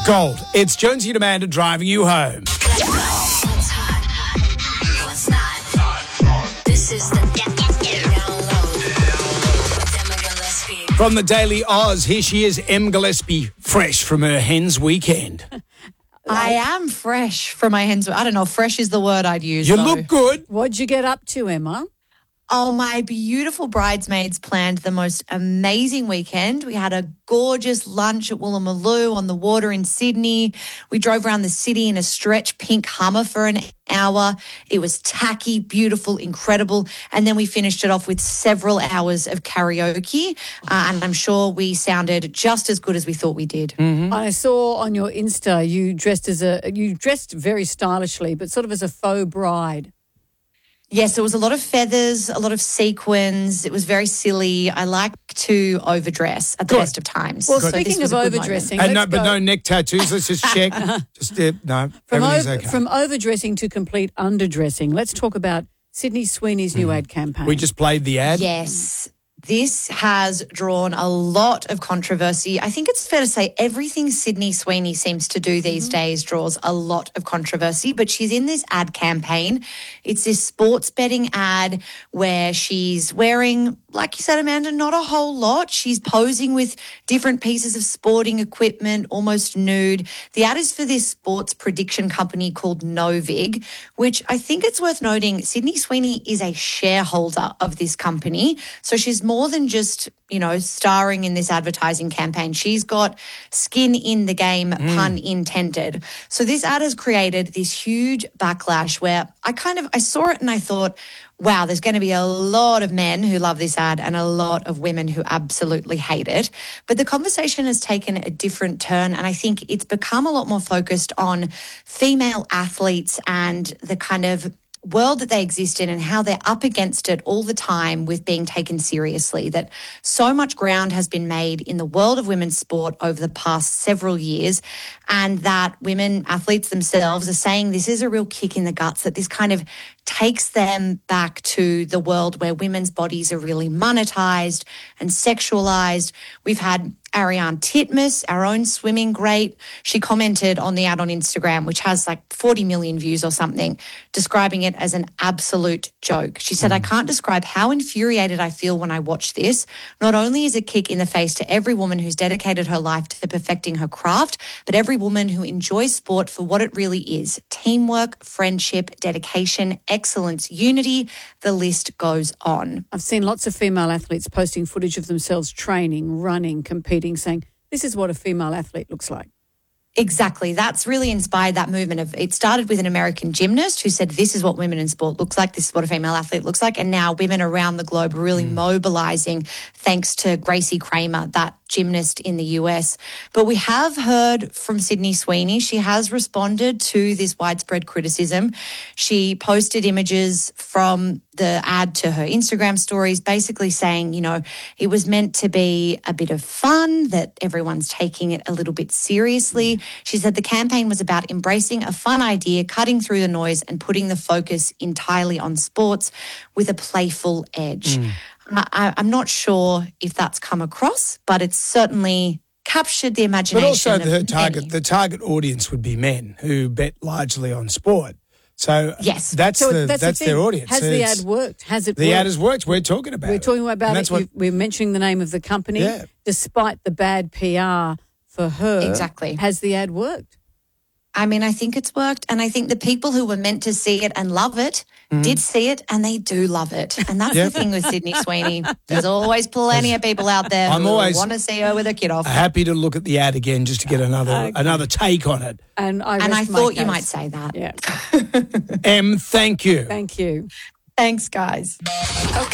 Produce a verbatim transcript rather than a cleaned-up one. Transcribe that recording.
Gold. It's Jonesy and Amanda driving you home. What's hot? What's not? This is the download. Emma Gillespie. From the Daily Oz, here she is, Em Gillespie, fresh from her Hens weekend. I am fresh from my hens. I don't know, fresh is the word I'd use. You though. look good. What'd you get up to, Emma? Oh, my beautiful bridesmaids planned the most amazing weekend. We had a gorgeous lunch at Woolloomooloo on the water in Sydney. We drove around the city in a stretch pink Hummer for an hour. It was tacky, beautiful, incredible. And then we finished it off with several hours of karaoke. Uh, and I'm sure we sounded just as good as we thought we did. Mm-hmm. I saw on your Insta you dressed as a you dressed very stylishly, but sort of as a faux bride. Yes, it was a lot of feathers, a lot of sequins. It was very silly. I like to overdress at the Good. best of times. Well, So this speaking was of a good overdressing, And no, let's but go. no neck tattoos. Let's just check. just uh, no, From, everything's over, okay. from overdressing to complete underdressing, let's talk about Sydney Sweeney's new ad campaign. we just played the ad. Yes. This has drawn a lot of controversy. I think it's fair to say everything Sydney Sweeney seems to do these days draws a lot of controversy, but she's in this ad campaign. It's this sports betting ad where she's wearing, like you said, Amanda, not a whole lot. She's posing with different pieces of sporting equipment, almost nude. The ad is for this sports prediction company called Novig, which I think it's worth noting Sydney Sweeney is a shareholder of this company. So she's more than just, you know, starring in this advertising campaign. She's got skin in the game, pun intended. So this ad has created this huge backlash where I kind of, I saw it and I thought, wow, there's going to be a lot of men who love this ad and a lot of women who absolutely hate it. But the conversation has taken a different turn, and I think it's become a lot more focused on female athletes and the kind of world that they exist in and how they're up against it all the time with being taken seriously, that so much ground has been made in the world of women's sport over the past several years, and that women athletes themselves are saying this is a real kick in the guts, that this kind of takes them back to the world where women's bodies are really monetized and sexualized. We've had Ariane Titmus, our own swimming great. She commented on the ad on Instagram, which has like forty million views or something, describing it as an absolute joke. She said, I can't describe how infuriated I feel when I watch this. Not only is it a kick in the face to every woman who's dedicated her life to perfecting her craft, but every woman who enjoys sport for what it really is: teamwork, friendship, dedication, excellence, unity. The list goes on. I've seen lots of female athletes posting footage of themselves training, running, competing, saying, this is what a female athlete looks like. Exactly. That's really inspired that movement of, it started with an American gymnast who said, this is what women in sport looks like. This is what a female athlete looks like. And now women around the globe are really mm. mobilizing thanks to Gracie Kramer, that gymnast in the U S. But we have heard from Sydney Sweeney. She has responded to this widespread criticism. She posted images from the ad to her Instagram stories, basically saying, you know, it was meant to be a bit of fun, that everyone's taking it a little bit seriously. She said the campaign was about embracing a fun idea, cutting through the noise and putting the focus entirely on sports with a playful edge. Mm. I, I'm not sure if that's come across, but it's certainly captured the imagination. But also of the target, many. the target audience would be men who bet largely on sport. So yes. that's so the that's, that's the their audience. Has so the ad worked? Has it the worked? ad has worked. We're talking about We're it. talking about And it. that's what, We're mentioning the name of the company. Yeah. Despite the bad P R for her. Exactly. Has the ad worked? I mean, I think it's worked. And I think the people who were meant to see it and love it mm. did see it, and they do love it. And that's yep. the thing with Sydney Sweeney. There's always plenty of people out there I'm who always want to see her with her kid off. Happy to look at the ad again just to get another okay. another take on it. And I, and I rest my thought you case. might say that. Yeah. Em, thank you. Thank you. Thanks, guys. Okay.